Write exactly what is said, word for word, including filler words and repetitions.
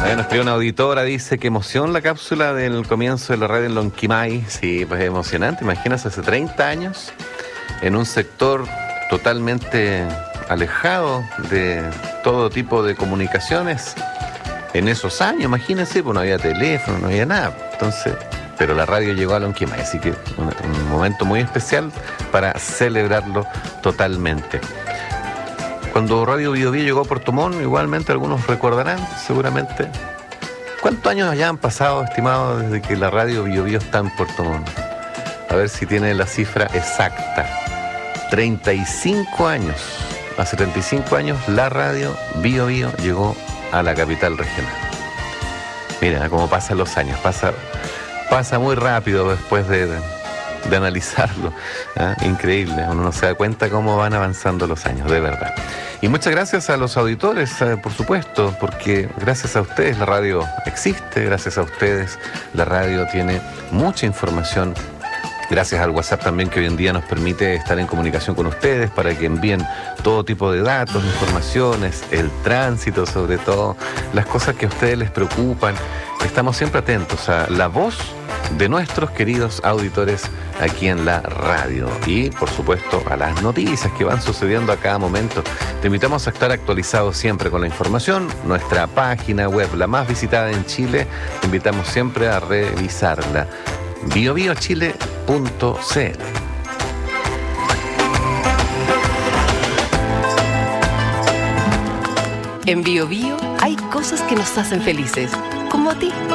A ver, nos escribe una auditora, dice, qué emoción la cápsula del comienzo de la radio en Lonquimay. Sí, pues es emocionante, imagínate, hace treinta años, en un sector totalmente alejado de todo tipo de comunicaciones. En esos años, imagínense, pues no había teléfono, no había nada. Entonces, pero la radio llegó a Lonquimay, así que un, un momento muy especial para celebrarlo totalmente. Cuando Radio Bio Bio llegó a Puerto Montt, igualmente algunos recordarán, seguramente. ¿Cuántos años ya han pasado, estimado, desde que la Radio Bio Bio está en Puerto Montt? A ver si tiene la cifra exacta. treinta y cinco años. Hace treinta y cinco años la Radio Bio Bio llegó a la capital regional. Mira cómo pasan los años. Pasa, pasa muy rápido después de... de de analizarlo, ¿eh? Increíble, uno no se da cuenta cómo van avanzando los años, de verdad. Y muchas gracias a los auditores, eh, por supuesto, porque gracias a ustedes la radio existe, gracias a ustedes la radio tiene mucha información, gracias al WhatsApp también que hoy en día nos permite estar en comunicación con ustedes para que envíen todo tipo de datos, informaciones, el tránsito sobre todo, las cosas que a ustedes les preocupan. Estamos siempre atentos a la voz de nuestros queridos auditores aquí en la radio y, por supuesto, a las noticias que van sucediendo a cada momento. Te invitamos a estar actualizados siempre con la información. Nuestra página web, la más visitada en Chile, te invitamos siempre a revisarla. bio bio chile punto c l. En Bio Bio hay cosas que nos hacen felices, como a ti.